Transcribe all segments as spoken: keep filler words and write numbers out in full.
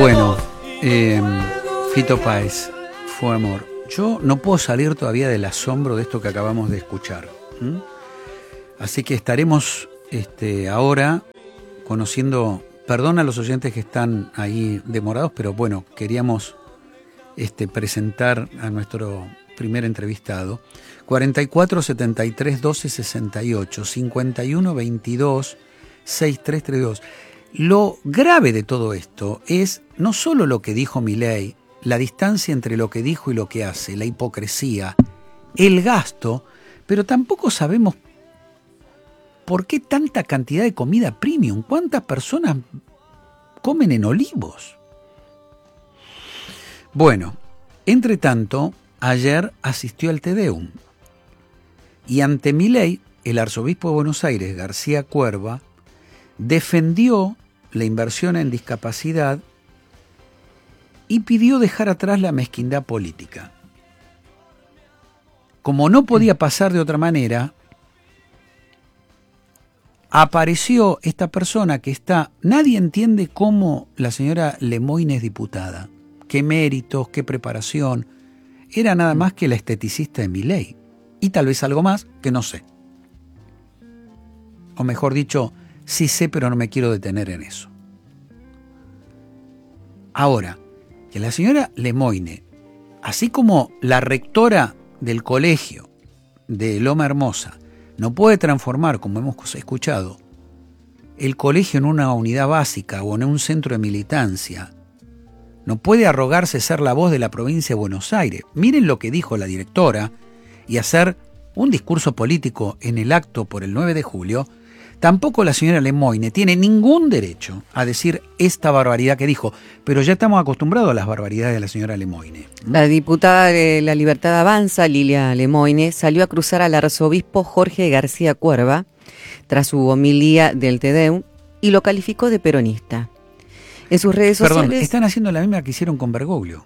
Bueno, eh, Fito Páez, Fue Amor. Yo no puedo salir todavía del asombro de esto que acabamos de escuchar. ¿Mm? Así que estaremos este, ahora conociendo, perdón a los oyentes que están ahí demorados, pero bueno, queríamos este, presentar a nuestro primer entrevistado. cuarenta y cuatro, setenta y tres, doce, sesenta y ocho, cincuenta y uno, veintidós, sesenta y tres, treinta y dos. Lo grave de todo esto es no solo lo que dijo Milei, la distancia entre lo que dijo y lo que hace, la hipocresía, el gasto, pero tampoco sabemos por qué tanta cantidad de comida premium, cuántas personas comen en Olivos. Bueno, entre tanto, ayer asistió al Te Deum y ante Milei, el arzobispo de Buenos Aires, García Cuerva, defendió la inversión en discapacidad y pidió dejar atrás la mezquindad política. Como no podía pasar de otra manera, apareció esta persona que está... Nadie entiende cómo la señora Lemoyne es diputada. Qué méritos, qué preparación. Era nada más que la esteticista de Milei. Y tal vez algo más que no sé. O mejor dicho, sí sé, pero no me quiero detener en eso. Ahora, que la señora Lemoyne, así como la rectora del colegio de Loma Hermosa, no puede transformar, como hemos escuchado, el colegio en una unidad básica o en un centro de militancia, no puede arrogarse ser la voz de la provincia de Buenos Aires. Miren lo que dijo la directora y hacer un discurso político en el acto por el nueve de julio. Tampoco la señora Lemoyne tiene ningún derecho a decir esta barbaridad que dijo, pero ya estamos acostumbrados a las barbaridades de la señora Lemoyne. La diputada de La Libertad Avanza, Lilia Lemoyne, salió a cruzar al arzobispo Jorge García Cuerva tras su homilía del Te Deum y lo calificó de peronista. En sus redes sociales... Perdón, están haciendo la misma que hicieron con Bergoglio.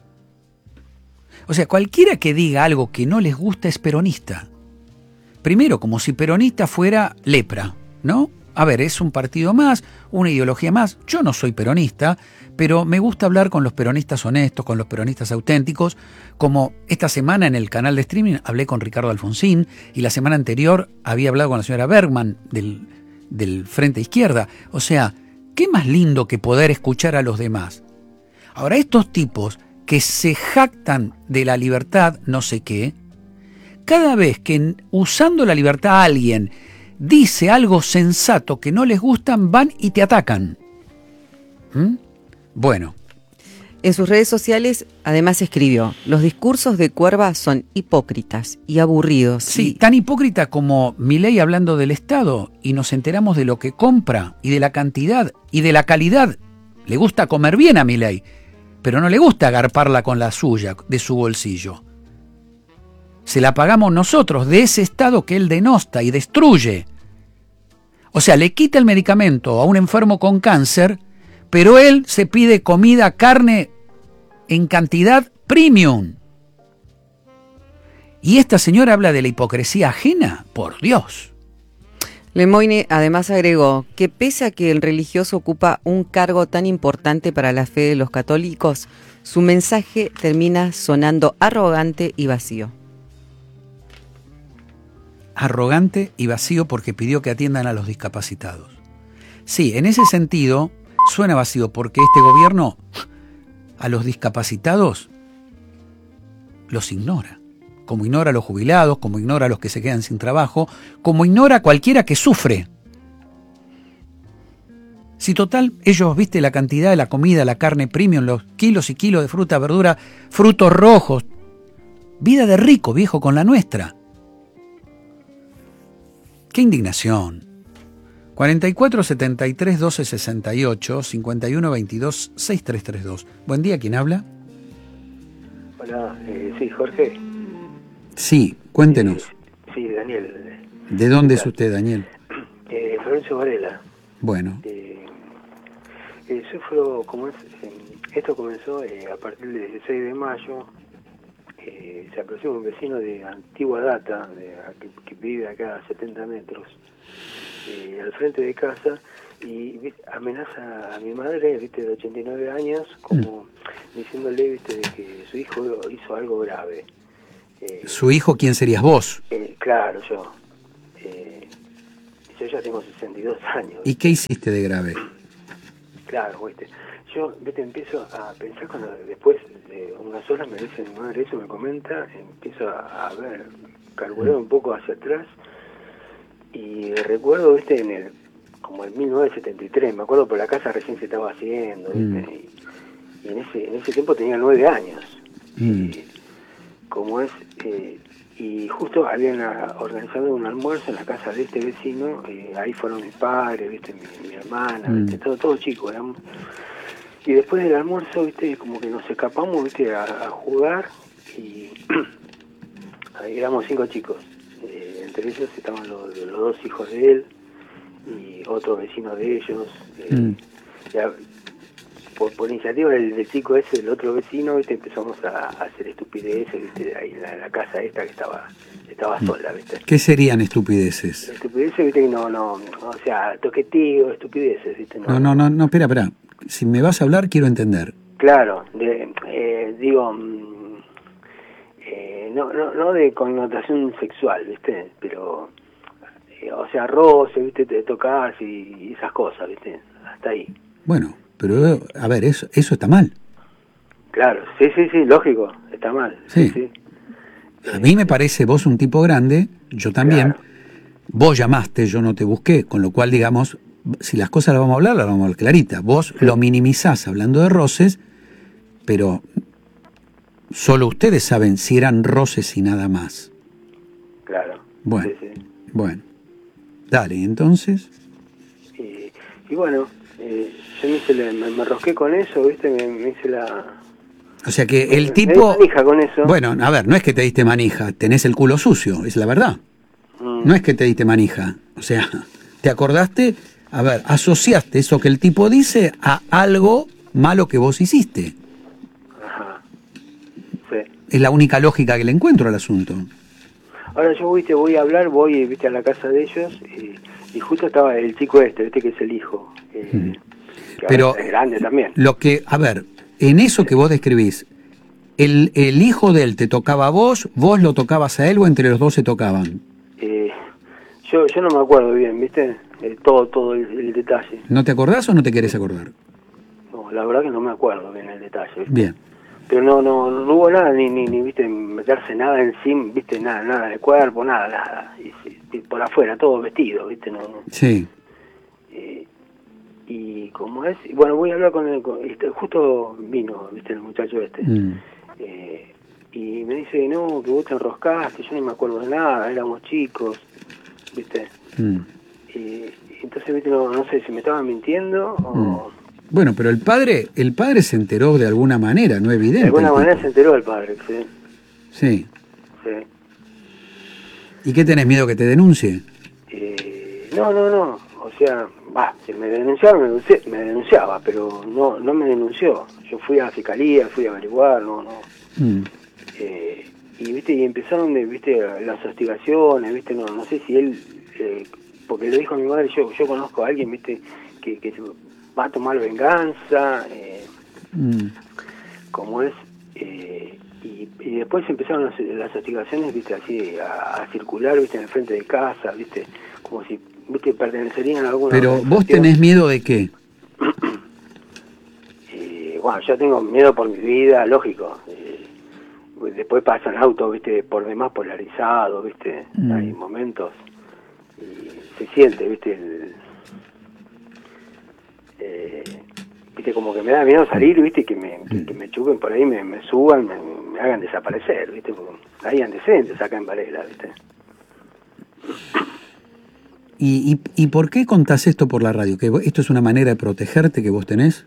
O sea, cualquiera que diga algo que no les gusta es peronista. Primero, como si peronista fuera lepra, ¿no? A ver, es un partido más, una ideología más. Yo no soy peronista, pero me gusta hablar con los peronistas honestos, con los peronistas auténticos, como esta semana en el canal de streaming hablé con Ricardo Alfonsín y la semana anterior había hablado con la señora Bergman del, del Frente Izquierda. O sea, ¿qué más lindo que poder escuchar a los demás? Ahora, estos tipos que se jactan de la libertad, no sé qué, cada vez que usando la libertad alguien dice algo sensato que no les gustan, van y te atacan. ¿Mm? Bueno. En sus redes sociales, además escribió, los discursos de Cuerva son hipócritas y aburridos. Sí, y... tan hipócrita como Milei hablando del Estado y nos enteramos de lo que compra y de la cantidad y de la calidad. Le gusta comer bien a Milei, pero no le gusta agarparla con la suya, de su bolsillo. Se la pagamos nosotros de ese Estado que él denosta y destruye. O sea, le quita el medicamento a un enfermo con cáncer, pero él se pide comida, carne en cantidad premium. Y esta señora habla de la hipocresía ajena, por Dios. Lemoyne además agregó que pese a que el religioso ocupa un cargo tan importante para la fe de los católicos, su mensaje termina sonando arrogante y vacío. Arrogante y vacío porque pidió que atiendan a los discapacitados. Sí, en ese sentido suena vacío porque este gobierno a los discapacitados los ignora. Como ignora a los jubilados, como ignora a los que se quedan sin trabajo, como ignora a cualquiera que sufre. Si total, ellos, viste la cantidad de la comida, la carne premium, los kilos y kilos de fruta, verdura, frutos rojos. Vida de rico, viejo, con la nuestra. ¡Qué indignación! cuarenta y cuatro, setenta y tres, doce, sesenta y ocho, cincuenta y uno, veintidós, sesenta y tres, treinta y dos. Buen día, ¿quién habla? Hola, eh, sí, Jorge. Sí, cuéntenos. Eh, sí, Daniel. ¿De dónde es usted, Daniel? Eh, Florencio Varela. Bueno. Eh, eh, sufro, como es, eh, esto comenzó eh, a partir del dieciséis de mayo. Eh, se aproxima un vecino de antigua data, de, que, que vive acá a setenta metros, eh, al frente de casa, y ¿viste? Amenaza a mi madre, viste, de ochenta y nueve años, como mm. diciéndole, viste, de que su hijo hizo algo grave. Eh, ¿Su hijo quién serías vos? Eh, claro, yo. Eh, yo ya tengo sesenta y dos años. ¿Y qué hiciste de grave? Claro, viste. Yo, viste, empiezo a pensar cuando después de unas horas me dice mi madre eso, me comenta, empiezo a, a ver, calcular un poco hacia atrás y recuerdo, viste, en el como en mil novecientos setenta y tres, me acuerdo, por la casa recién se estaba haciendo, viste, mm. y, y en ese en ese tiempo tenía nueve años. Mm. Y, como es, eh, y justo habían organizado un almuerzo en la casa de este vecino, eh, ahí fueron mis padres, viste, mi, mi hermana, mm. viste, todo, todo chico, éramos. Y después del almuerzo, viste, como que nos escapamos, viste, a, a jugar, y ahí éramos cinco chicos, eh, entre ellos estaban los, los dos hijos de él, y otro vecino de ellos, eh, mm. ya, por, por iniciativa del, del chico ese, el otro vecino, viste, empezamos a, a hacer estupideces, viste, ahí en la, en la casa esta que estaba estaba sola, viste. ¿Qué serían estupideces? Estupideces, viste, que no, no, o sea, toqueteo, estupideces, viste. No, no, no, no, espera, espera. Si me vas a hablar, quiero entender. Claro, de, eh, digo, eh, no, no, no de connotación sexual, viste, pero, eh, o sea, roce, viste, te tocas y, y esas cosas, viste, hasta ahí. Bueno. Pero, a ver, eso eso está mal. Claro, sí, sí, sí, lógico, está mal. Sí. sí. A mí me parece, vos un tipo grande, yo también, claro. Vos llamaste, yo no te busqué, con lo cual, digamos, si las cosas las vamos a hablar, las vamos a hablar clarita. Vos sí. Lo minimizás hablando de roces, pero solo ustedes saben si eran roces y nada más. Claro. Bueno, sí, sí. bueno. Dale, entonces. Y, y bueno... Eh, yo me, hice la, me, me rosqué con eso, ¿viste? Me, me hice la... O sea que el me, tipo... Me di manija con eso. Bueno, a ver, no es que te diste manija, tenés el culo sucio, es la verdad. Mm. No es que te diste manija. O sea, te acordaste, a ver, asociaste eso que el tipo dice a algo malo que vos hiciste. Ajá. Sí. Es la única lógica que le encuentro al asunto. Ahora yo, viste, voy a hablar, voy, viste, a la casa de ellos y, y justo estaba el chico este, viste, que es el hijo. Eh, mm. que Pero es grande también. Lo que, a ver, en eso que vos describís, el, el hijo de él te tocaba a vos, vos lo tocabas a él o entre los dos se tocaban. Eh, yo yo no me acuerdo bien, viste, eh, todo todo el, el detalle. ¿No te acordás o no te querés acordar? No, la verdad que no me acuerdo bien el detalle, ¿viste? Bien. Pero no no no hubo nada ni ni, ni viste meterse nada encima, viste, nada nada de cuerpo, nada nada, y, y por afuera todo vestido, viste, no. no. Sí. Eh, y como es, bueno, voy a hablar con él, con, este, justo vino, viste, el muchacho este, mm. eh, y me dice, no, que vos te enroscaste, yo no me acuerdo de nada, éramos chicos, viste, mm. y entonces, viste, no, no sé si me estaban mintiendo o... Mm. Bueno, pero el padre, el padre se enteró de alguna manera, ¿no? Evidente. De alguna manera tipo. Se enteró el padre, sí. Sí. Sí. ¿Y qué tenés miedo que te denuncie? Eh, no, no, no, o sea... Bah, si me denunciaba, me, denuncié, me denunciaba, pero no no me denunció. Yo fui a la fiscalía, fui a averiguar, no, no. Mm. Eh, y viste, y empezaron, viste, las hostigaciones, viste, no no sé si él, eh, porque le dijo a mi madre, yo yo conozco a alguien, viste, que, que va a tomar venganza, eh, mm. como es, eh, y, y después empezaron las, las hostigaciones, viste, así, a, a circular, viste, en el frente de casa, viste, como si... ¿Viste? Pertenecerían a alguna... Pero vos tenés miedo de qué? eh, bueno, yo tengo miedo por mi vida, lógico. Eh, después pasan autos, viste, por demás polarizado, viste, mm. hay momentos y se siente, viste, el, eh, viste, como que me da miedo salir, viste, que me, que, que me chupen por ahí, me, me suban, me, me hagan desaparecer, viste, porque hay antecedentes acá en Varela, viste. ¿Y, y, ¿Y por qué contás esto por la radio? ¿Que esto es una manera de protegerte que vos tenés?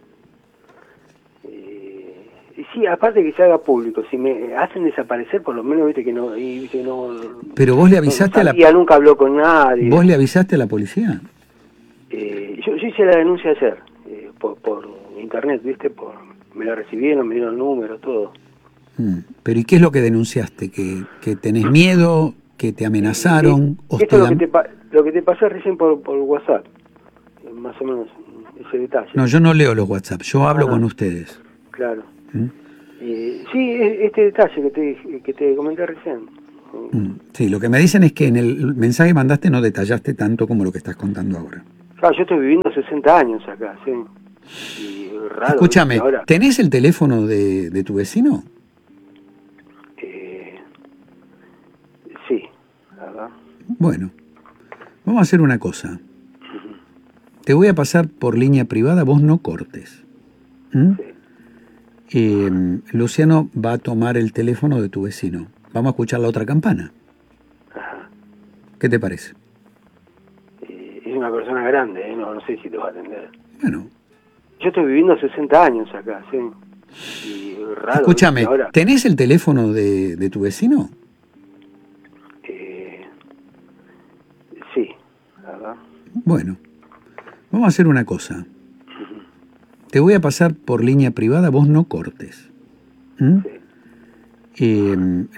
Eh, sí, aparte que se haga público. Si me hacen desaparecer, por lo menos, viste, que no... Y, viste, no Pero vos le avisaste no sabía, a la... nunca habló con nadie. ¿Vos le avisaste a la policía? Eh, yo, yo hice la denuncia ayer, eh, por, por internet, viste, por me la recibieron, me dieron el número, todo. Mm. Pero ¿y qué es lo que denunciaste? ¿Que, que tenés miedo? ¿Que te amenazaron? Eh, esto es lo que te, pa lo que te pasé recién por, por WhatsApp. más o menos ese detalle. No, yo no leo los WhatsApp, yo hablo Ah, con ustedes. Claro. ¿Mm? Eh, sí, e- este detalle que te, que te comenté recién. Mm. Sí, lo que me dicen es que en el mensaje que mandaste no detallaste tanto como lo que estás contando ahora. Claro, yo estoy viviendo sesenta años acá, sí. Y raro. Escúchame, ¿viste? Ahora, ¿tenés el teléfono de, de tu vecino? eh, sí, la verdad. Bueno, vamos a hacer una cosa. Te voy a pasar por línea privada, vos no cortes. ¿Mm? Sí. Eh, Luciano va a tomar el teléfono de tu vecino. Vamos a escuchar la otra campana. Ajá. ¿Qué te parece? Eh, es una persona grande, ¿eh? no, no sé si te va a atender. Bueno, Yo estoy viviendo sesenta años acá, sí. Y raro. escúchame, ¿viste? Ahora, ¿tenés el teléfono de, de tu vecino? eh, sí, la verdad. Bueno, vamos a hacer una cosa. Te voy a pasar por línea privada, vos no cortes. ¿Mm? Sí. Eh,